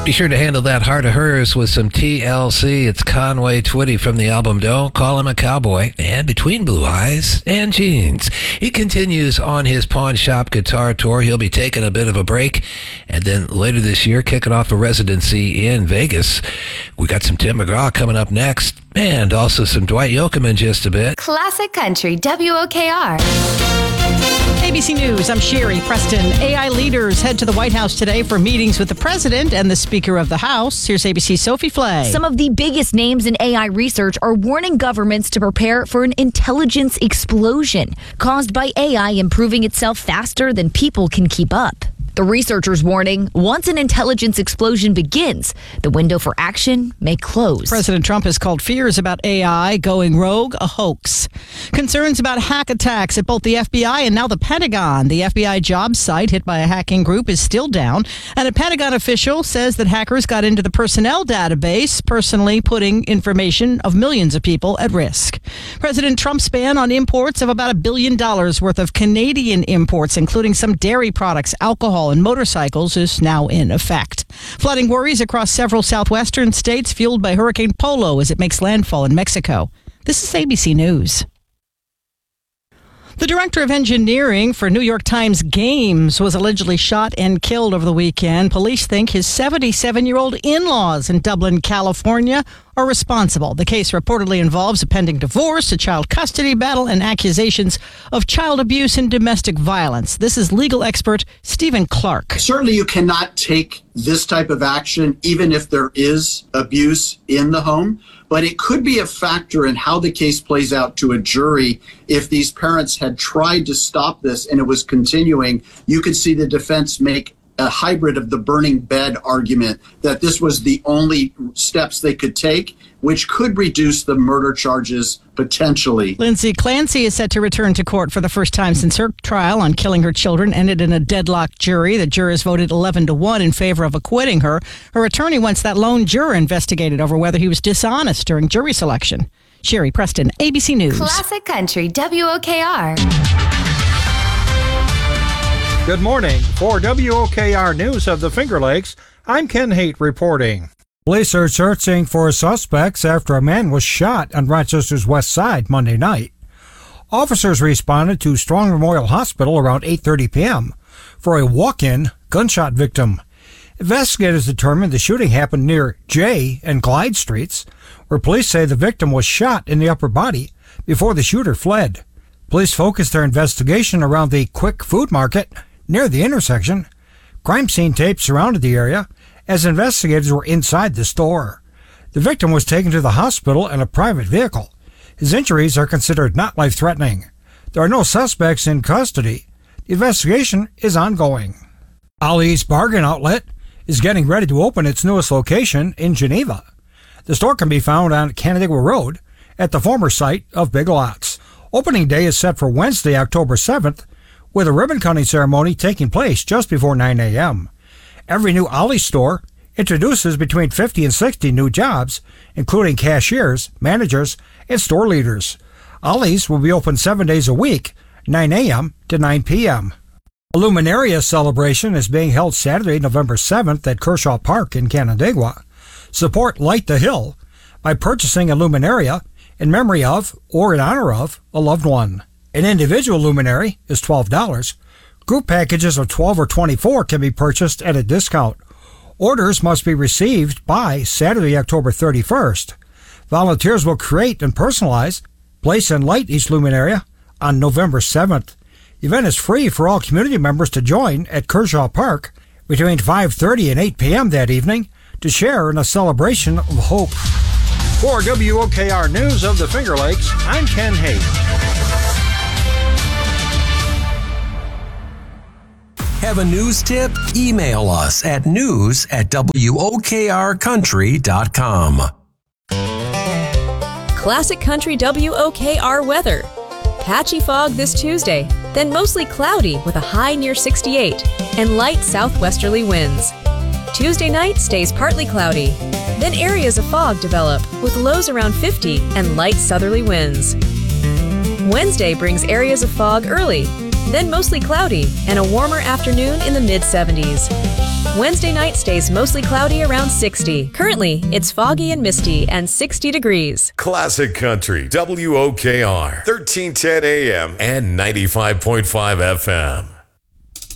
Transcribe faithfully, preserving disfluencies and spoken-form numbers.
Be sure to handle that heart of hers with some T L C. It's Conway Twitty from the album Don't Call Him a Cowboy and Between Blue Eyes and Jeans. He continues on his Pawn Shop Guitar Tour. He'll be taking a bit of a break, and then later this year kicking off a residency in Vegas. We got some Tim McGraw coming up next, and also some Dwight Yoakam in just a bit. Classic Country, W O K R. A B C News, I'm Sherry Preston. A I leaders head to the White House today for meetings with the president and the Speaker of the House. Here's A B C's Sophie Flay. Some of the biggest names in A I research are warning governments to prepare for an intelligence explosion caused by A I improving itself faster than people can keep up. The researchers warning, once an intelligence explosion begins, the window for action may close. President Trump has called fears about A I going rogue a hoax. Concerns about hack attacks at both the F B I and now the Pentagon. The F B I job site hit by a hacking group is still down, and a Pentagon official says that hackers got into the personnel database, personally putting information of millions of people at risk. President Trump's ban on imports of about a billion dollars worth of Canadian imports, including some dairy products, alcohol, and motorcycles, is now in effect. Flooding worries across several southwestern states fueled by Hurricane Polo as it makes landfall in Mexico. This is A B C News. The director of engineering for New York Times Games was allegedly shot and killed over the weekend. Police think his seventy-seven-year-old in-laws in Dublin, California, are responsible. The case reportedly involves a pending divorce, a child custody battle, and accusations of child abuse and domestic violence. This is legal expert Stephen Clark. Certainly you cannot take this type of action even if there is abuse in the home, but it could be a factor in how the case plays out to a jury. If these parents had tried to stop this and it was continuing, you could see the defense make a hybrid of the burning bed argument that this was the only steps they could take, which could reduce the murder charges potentially. Lindsay Clancy is set to return to court for the first time since her trial on killing her children ended in a deadlocked jury. The jurors voted eleven to one in favor of acquitting her. Her attorney wants that lone juror investigated over whether he was dishonest during jury selection. Sherry Preston, A B C News. Classic Country, W O K R. Good morning. For W O K R News of the Finger Lakes, I'm Ken Haight reporting. Police are searching for suspects after a man was shot on Rochester's west side Monday night. Officers responded to Strong Memorial Hospital around eight thirty p.m. for a walk-in gunshot victim. Investigators determined the shooting happened near J and Clyde Streets, where police say the victim was shot in the upper body before the shooter fled. Police focused their investigation around the Quick Food Market near the intersection. Crime scene tape surrounded the area as investigators were inside the store. The victim was taken to the hospital in a private vehicle. His injuries are considered not life-threatening. There are no suspects in custody. The investigation is ongoing. Ollie's Bargain Outlet is getting ready to open its newest location in Geneva. The store can be found on Canandaigua Road at the former site of Big Lots. Opening day is set for Wednesday, October seventh, with a ribbon-cutting ceremony taking place just before nine a.m. Every new Ollie's store introduces between fifty and sixty new jobs, including cashiers, managers, and store leaders. Ollie's will be open seven days a week, nine a.m. to nine p.m. A Luminaria celebration is being held Saturday, November seventh at Kershaw Park in Canandaigua. Support Light the Hill by purchasing a Luminaria in memory of or in honor of a loved one. An individual luminary is twelve dollars. Group packages of twelve or twenty-four can be purchased at a discount. Orders must be received by Saturday, October thirty-first. Volunteers will create and personalize, place and light each luminaria on November seventh. The event is free for all community members to join at Kershaw Park between five thirty and eight p.m. that evening to share in a celebration of hope. For W O K R News of the Finger Lakes, I'm Ken Haight. Have a news tip? Email us at news at W O K R country dot com. Classic Country W O K R weather. Patchy fog this Tuesday, then mostly cloudy with a high near sixty-eight and light southwesterly winds. Tuesday night stays partly cloudy. Then areas of fog develop with lows around fifty and light southerly winds. Wednesday brings areas of fog early, then mostly cloudy and a warmer afternoon in the mid seventies. Wednesday night stays mostly cloudy around sixty. Currently, it's foggy and misty and sixty degrees. Classic Country, W O K R, thirteen ten A M and ninety-five point five F M.